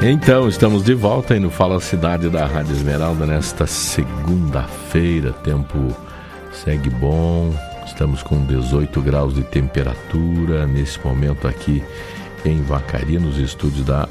Então, estamos de volta aí no Fala Cidade da Rádio Esmeralda nesta segunda-feira. Tempo segue bom, estamos com 18 graus de temperatura nesse momento aqui em Vacaria, nos estúdios da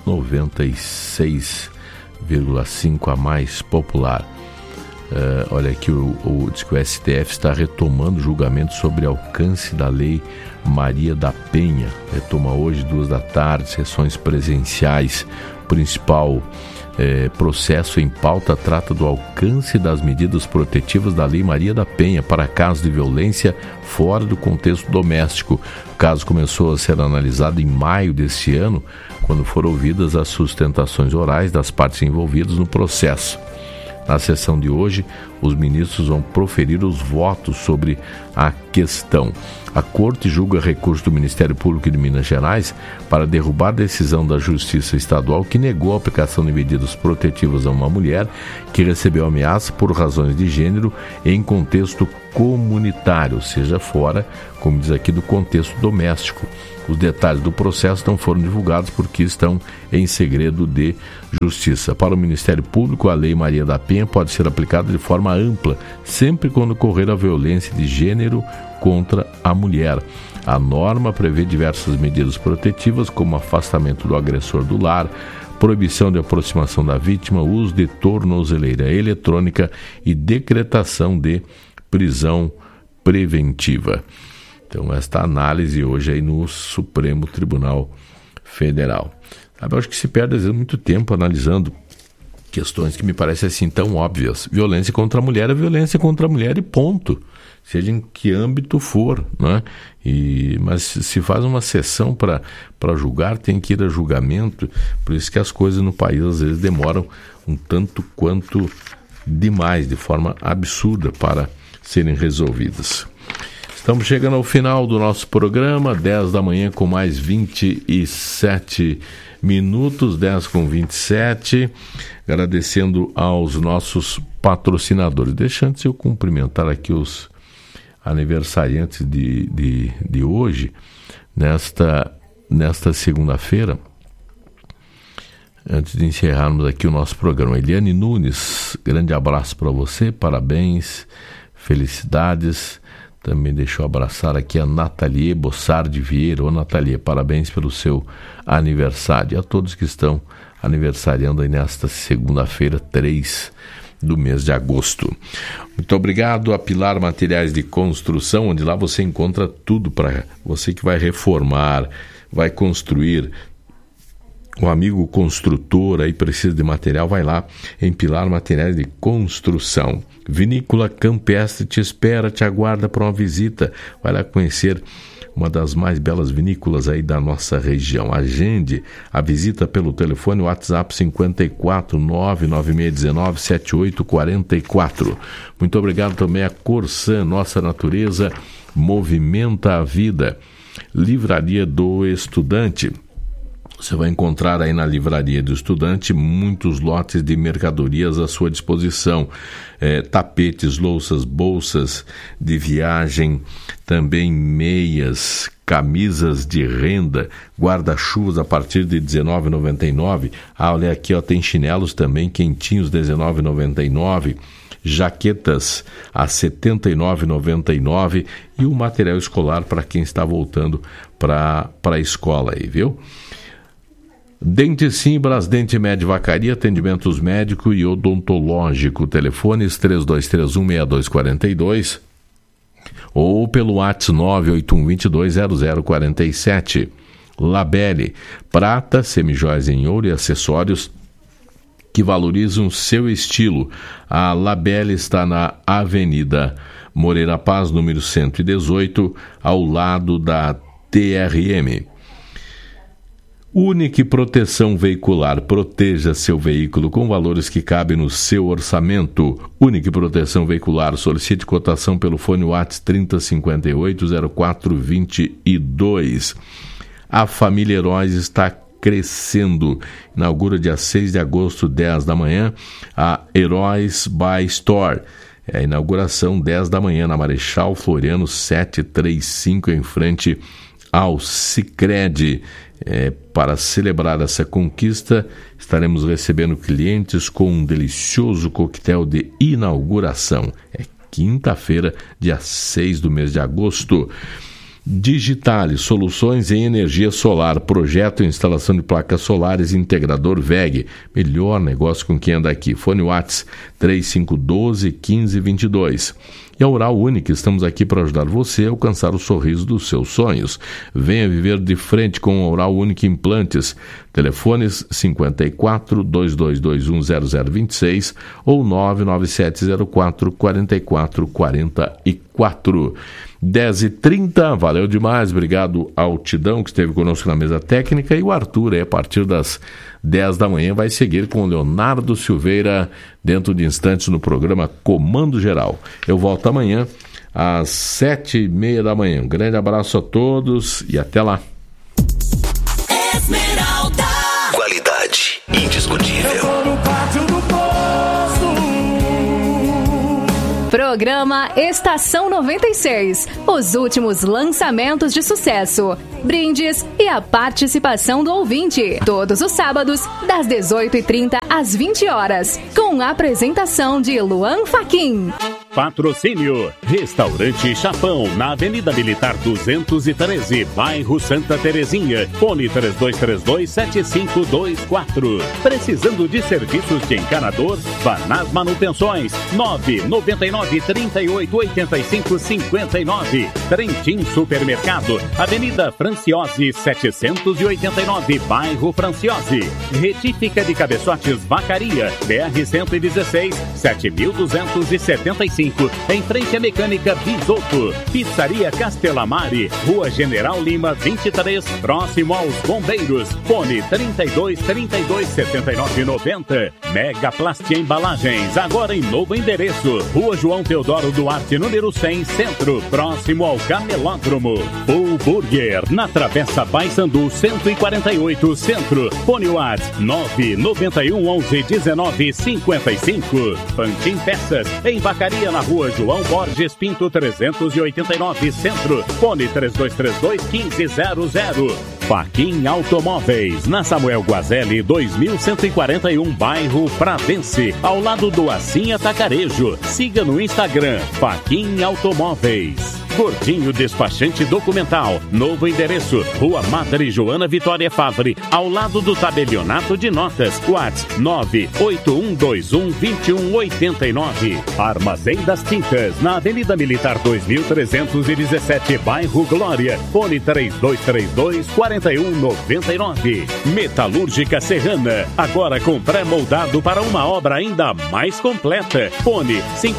96,5, a mais popular. Olha aqui, diz que o STF está retomando o julgamento sobre alcance da Lei Maria da Penha. Retoma hoje, 14h, sessões presenciais. O principal processo em pauta trata do alcance das medidas protetivas da Lei Maria da Penha para casos de violência fora do contexto doméstico. O caso começou a ser analisado em maio deste ano, quando foram ouvidas as sustentações orais das partes envolvidas no processo. Na sessão de hoje, os ministros vão proferir os votos sobre a questão. A Corte julga recurso do Ministério Público de Minas Gerais para derrubar a decisão da Justiça Estadual que negou a aplicação de medidas protetivas a uma mulher que recebeu ameaça por razões de gênero em contexto comunitário, seja fora, como diz aqui, do contexto doméstico. Os detalhes do processo não foram divulgados porque estão em segredo de justiça. Para o Ministério Público, a Lei Maria da Penha pode ser aplicada de forma ampla, sempre quando ocorrer a violência de gênero contra a mulher. A norma prevê diversas medidas protetivas, como afastamento do agressor do lar, proibição de aproximação da vítima, uso de tornozeleira eletrônica e decretação de prisão preventiva. Então, esta análise hoje aí no Supremo Tribunal Federal. Eu acho que se perde, às vezes, muito tempo analisando questões que me parecem assim tão óbvias. Violência contra a mulher é violência contra a mulher e ponto. Seja em que âmbito for, né? Mas se faz uma sessão para julgar, tem que ir a julgamento. Por isso que as coisas no país, às vezes, demoram um tanto quanto demais, de forma absurda, para serem resolvidas. Estamos chegando ao final do nosso programa, 10 da manhã com mais 27 minutos, 10 com 27, agradecendo aos nossos patrocinadores. Deixa antes eu cumprimentar aqui os aniversariantes de hoje, nesta segunda-feira, antes de encerrarmos aqui o nosso programa. Eliane Nunes, grande abraço para você, parabéns, felicidades. Também deixa eu abraçar aqui a Nathalie Bossardi Vieira. Ô Nathalie, parabéns pelo seu aniversário. E a todos que estão aniversariando aí nesta segunda-feira, 3 do mês de agosto. Muito obrigado a Pilar Materiais de Construção, onde lá você encontra tudo para você que vai reformar, vai construir. O amigo construtor aí precisa de material, vai lá em Pilar Materiais de Construção. Vinícola Campestre te espera, te aguarda para uma visita. Vai lá conhecer uma das mais belas vinícolas aí da nossa região. Agende a visita pelo telefone WhatsApp 54 99619 7844. Muito obrigado também a Corsan, nossa natureza movimenta a vida. Livraria do Estudante. Você vai encontrar aí na Livraria do Estudante muitos lotes de mercadorias à sua disposição. Tapetes, louças, bolsas de viagem, também meias, camisas de renda, guarda-chuvas a partir de R$19,99. Olha aqui, tem chinelos também quentinhos, R$19,99. Jaquetas a R$79,99 e o material escolar para quem está voltando para a escola aí, viu? Dente Sim, Brasdente Med Vacaria, atendimentos médico e odontológico, telefones 3231-6242 ou pelo WhatsApp 981220047. Labelle, prata, semijoias em ouro e acessórios que valorizam seu estilo. A Labelle está na Avenida Moreira Paz, número 118, ao lado da TRM. Unique Proteção Veicular. Proteja seu veículo com valores que cabem no seu orçamento. Unique Proteção Veicular. Solicite cotação pelo fone WhatsApp 3058-0422. A família Heróis está crescendo. Inaugura dia 6 de agosto, 10 da manhã, a Heróis by Store. É a inauguração 10 da manhã na Marechal Floriano 735, em frente ao Sicredi. Para celebrar essa conquista, estaremos recebendo clientes com um delicioso coquetel de inauguração. É quinta-feira, dia 6 do mês de agosto. Digitale, soluções em energia solar, projeto e instalação de placas solares, integrador WEG. Melhor negócio com quem anda aqui. Fone WhatsApp 3512-1522. E a Oral Unique, estamos aqui para ajudar você a alcançar o sorriso dos seus sonhos. Venha viver de frente com a Oral Unique Implantes. Telefones 54-2221-0026 ou 99704-4444. 10h30, valeu demais, obrigado ao Tidão que esteve conosco na mesa técnica, e o Arthur, a partir das 10 da manhã, vai seguir com o Leonardo Silveira dentro de instantes no programa Comando Geral. Eu volto amanhã às 7h30 da manhã. Um grande abraço a todos e até lá. Esmeralda. Qualidade indiscutível. Programa Estação 96. Os últimos lançamentos de sucesso, brindes e a participação do ouvinte. Todos os sábados, das 18h30 às 20 horas. Com a apresentação de Luan Fachin. Patrocínio: Restaurante Chapão, na Avenida Militar 213, bairro Santa Terezinha. Fone 3232-7524. Precisando de serviços de encanador? Vá nas manutenções. 999-3885-59. Trentin Supermercado, Avenida Franciose 789, bairro Franciose. Retífica de cabeçotes Vacaria, BR-116, 7275. Em frente à Mecânica Bisotto. Pizzaria Castelamari, Rua General Lima 23, próximo aos Bombeiros. Fone 3232-7990. Mega Plast Embalagens, agora em novo endereço. Rua João Teodoro Duarte, número 100, Centro, próximo ao Camelódromo. Full Burger, na Travessa Paissandu 148, Centro. Fone WhatsApp 991111955. Pantin Peças, em Vacaria, na Rua João Borges Pinto 389, Centro. Fone 3232-1500. Fachin Automóveis, na Samuel Guazelli 2141, bairro Pradense, ao lado do Assim Atacarejo. Siga no Instagram Fachin Automóveis. Gordinho Despachante Documental, novo endereço, Rua Madre Joana Vitória Favre, ao lado do tabelionato de notas. WhatsApp 981212189. Armazém das Tintas, na Avenida Militar 2317, bairro Glória. Fone 3232-4199. Metalúrgica Serrana, agora com pré-moldado para uma obra ainda mais completa. Fone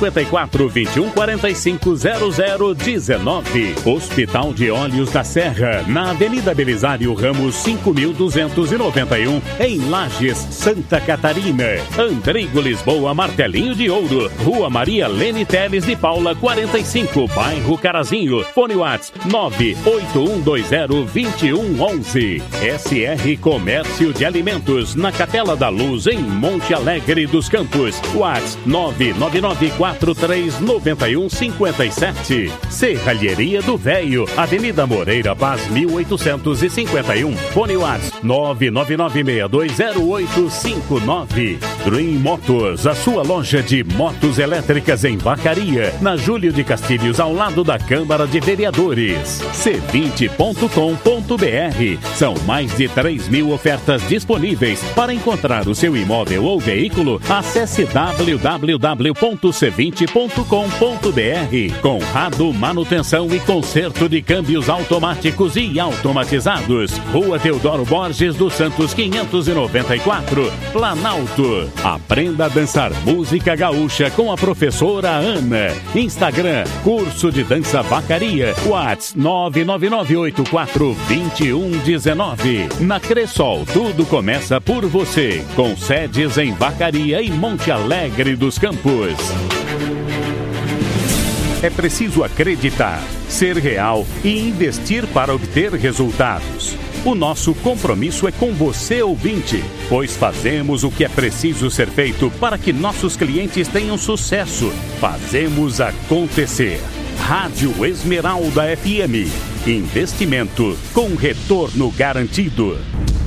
5421-450019. Hospital de Olhos da Serra, na Avenida Belisário Ramos 5291, em Lages, Santa Catarina. Andrigo Lisboa, Martelinho de Ouro, Rua Maria Lene Teles de Paula 45, bairro Carazinho. Fone WhatsApp 981202111. SR Comércio de Alimentos, na Capela da Luz, em Monte Alegre dos Campos. WhatsApp 999439157. Serralheria do Véio, Avenida Moreira Paz 1851. Fone WhatsApp 999620859. Dream Motors, a sua loja de motos elétricas em Vacaria, na Júlio de Castilhos, ao lado da Câmara de Vereadores. C20.com.br. São mais de 3.000 ofertas disponíveis. Para encontrar o seu imóvel ou veículo, acesse www.c20.com.br. Conrado Manutenção e conserto de câmbios automáticos e automatizados. Rua Teodoro Borges dos Santos 594, Planalto. Aprenda a dançar música gaúcha com a professora Ana. Instagram, curso de dança Vacaria. WhatsApp 999842119. Na Cressol, tudo começa por você. Com sedes em Vacaria e Monte Alegre dos Campos. É preciso acreditar, ser real e investir para obter resultados. O nosso compromisso é com você, ouvinte, pois fazemos o que é preciso ser feito para que nossos clientes tenham sucesso. Fazemos acontecer. Rádio Esmeralda FM. Investimento com retorno garantido.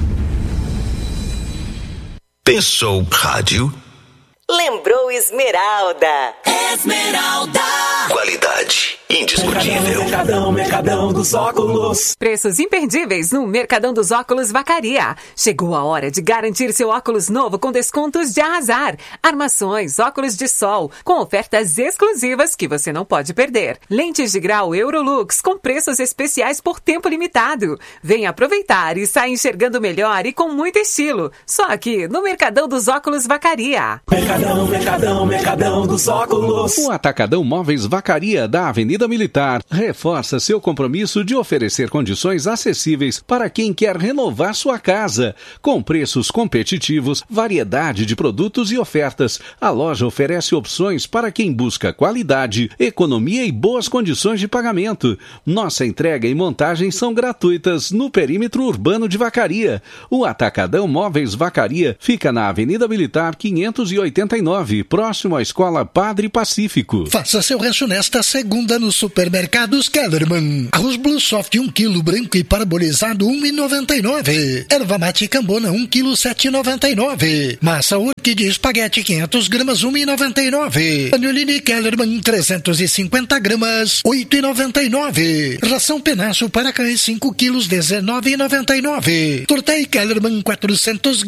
Pensou rádio? Lembrou Esmeralda. Esmeralda. Qualidade indiscutível. Mercadão dos óculos. Preços imperdíveis no Mercadão dos Óculos Vacaria. Chegou a hora de garantir seu óculos novo com descontos de arrasar. Armações, óculos de sol, com ofertas exclusivas que você não pode perder. Lentes de grau Eurolux com preços especiais por tempo limitado. Venha aproveitar e sair enxergando melhor e com muito estilo. Só aqui no Mercadão dos Óculos Vacaria. Mercadão dos óculos. O Atacadão Móveis Vacaria da Avenida Militar reforça seu compromisso de oferecer condições acessíveis para quem quer renovar sua casa. Com preços competitivos, variedade de produtos e ofertas, a loja oferece opções para quem busca qualidade, economia e boas condições de pagamento. Nossa entrega e montagem são gratuitas no perímetro urbano de Vacaria. O Atacadão Móveis Vacaria fica na Avenida Militar 589, próximo à Escola Padre Pacífico. Faça seu rancho nesta segunda nos supermercados Kellerman. Arroz Blue Soft 1 kg branco e parabolizado 1,99. Erva mate cambona 1 kg 7,99. Massa orquídea espaguete 500 gramas 1,99. Panolini Kellerman 350 gramas 8,99. Ração penacho para cães 5 kg 19,99. Tortei Kellerman 400